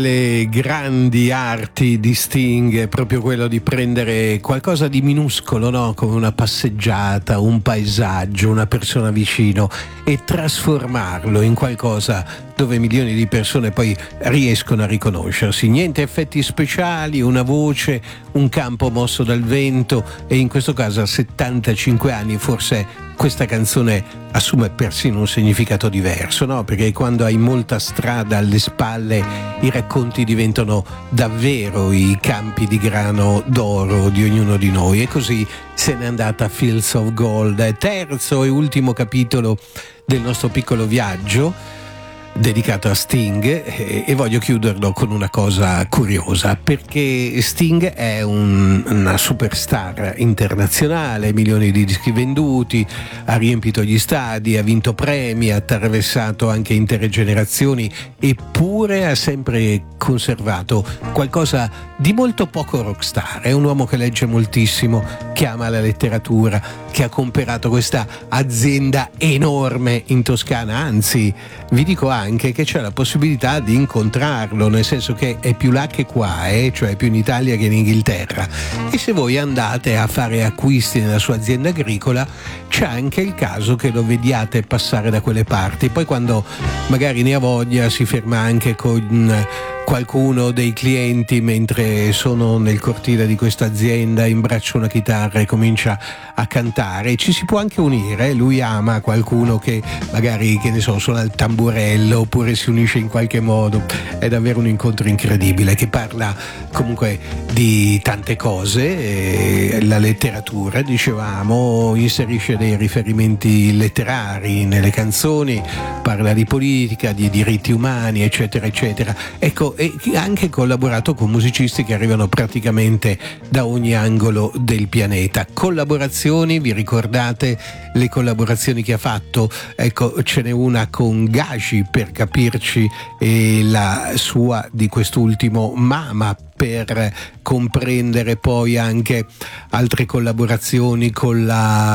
Le grandi arti di Sting è proprio quello di prendere qualcosa di minuscolo, no? Come una passeggiata, un paesaggio, una persona vicino, e trasformarlo in qualcosa dove milioni di persone poi riescono a riconoscersi. Niente effetti speciali, una voce, un campo mosso dal vento, e in questo caso a 75 anni forse questa canzone assume persino un significato diverso, no? Perché quando hai molta strada alle spalle i racconti diventano davvero i campi di grano d'oro di ognuno di noi, e così se n'è andata Fields of Gold, terzo e ultimo capitolo del nostro piccolo viaggio dedicato a Sting, e voglio chiuderlo con una cosa curiosa, perché Sting è una superstar internazionale, milioni di dischi venduti, ha riempito gli stadi, ha vinto premi, ha attraversato anche intere generazioni, eppure ha sempre conservato qualcosa di molto poco rockstar. È un uomo che legge moltissimo, che ama la letteratura, che ha comprato questa azienda enorme in Toscana, anzi vi dico anche che c'è la possibilità di incontrarlo, nel senso che è più là che qua, cioè più in Italia che in Inghilterra, e se voi andate a fare acquisti nella sua azienda agricola c'è anche il caso che lo vediate passare da quelle parti. Poi quando magari ne ha voglia si ferma anche con qualcuno dei clienti mentre sono nel cortile di questa azienda, imbraccia una chitarra e comincia a cantare. Ci si può anche unire, lui ama qualcuno che magari, che ne so, suona il tamburello oppure si unisce in qualche modo. È davvero un incontro incredibile che parla comunque di tante cose, la letteratura, dicevamo, inserisce dei riferimenti letterari nelle canzoni, parla di politica, di diritti umani, eccetera eccetera. Ecco, e ha anche collaborato con musicisti che arrivano praticamente da ogni angolo del pianeta. Collaborazioni, vi ricordate le collaborazioni che ha fatto? Ecco, ce n'è una con Gaci, per capirci, e la sua di quest'ultimo Mama, per comprendere poi anche altre collaborazioni con la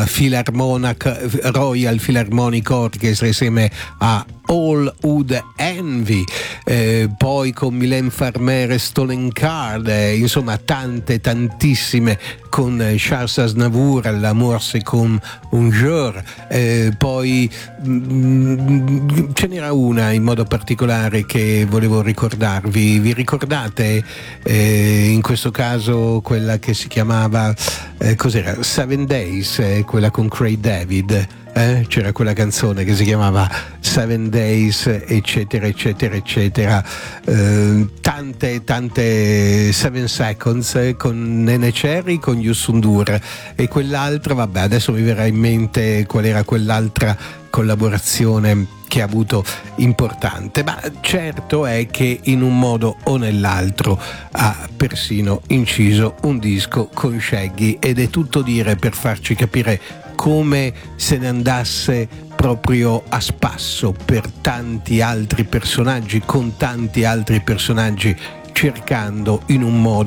Royal Philharmonic Orchestra insieme a All Would Envy, poi con Mylène Farmer e Stolen Card, insomma tantissime, con Charles Aznavour, L'amour c'est comme un jour, poi ce n'era una in modo particolare che volevo ricordarvi. Vi ricordate in questo caso quella che si chiamava cos'era? 7 Days, quella con Craig David? C'era quella canzone che si chiamava 7 Days, eccetera eccetera eccetera, tante 7 Seconds con Nene Cherry, con Youssou N'Dour, e quell'altra, vabbè, adesso mi verrà in mente qual era quell'altra collaborazione che ha avuto importante, ma certo è che in un modo o nell'altro ha persino inciso un disco con Shaggy, ed è tutto dire per farci capire come se ne andasse proprio a spasso per tanti altri personaggi, con tanti altri personaggi, cercando in un modo